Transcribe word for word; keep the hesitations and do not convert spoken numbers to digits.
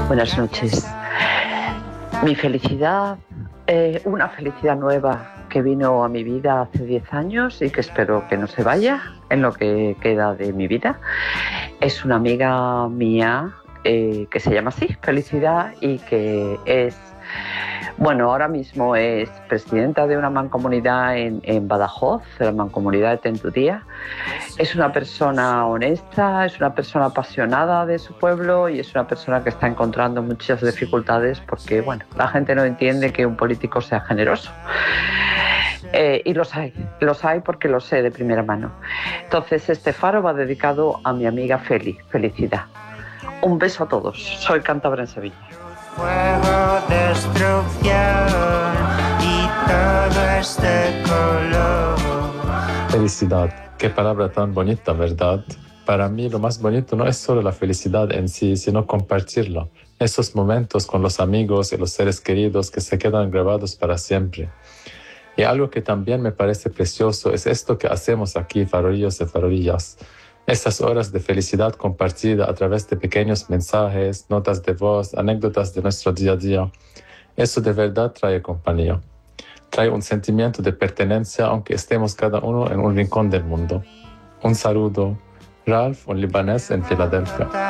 Buenas noches. Mi felicidad, eh, una felicidad nueva que vino a mi vida hace diez años y que espero que no se vaya en lo que queda de mi vida, es una amiga mía eh, que se llama así, Felicidad, y que es, bueno, ahora mismo es presidenta de una mancomunidad en, en Badajoz, la mancomunidad de Tentudía. Es una persona honesta, es una persona apasionada de su pueblo y es una persona que está encontrando muchas dificultades porque, bueno, la gente no entiende que un político sea generoso. Eh, y los hay, los hay porque lo sé de primera mano. Entonces, este faro va dedicado a mi amiga Feli, Felicidad. Un beso a todos. Soy cántabra en Sevilla. Fuego, destrucción y todo este color. Felicidad, qué palabra tan bonita, ¿verdad? Para mí lo más bonito no es solo la felicidad en sí, sino compartirlo. Esos momentos con los amigos y los seres queridos que se quedan grabados para siempre. Y algo que también me parece precioso es esto que hacemos aquí, farorillos y farorillas. Estas horas de felicidad compartida a través de pequeños mensajes, notas de voz, anécdotas de nuestro día a día. Eso de verdad trae compañía. Trae un sentimiento de pertenencia aunque estemos cada uno en un rincón del mundo. Un saludo. Ralph, un libanés en Filadelfia.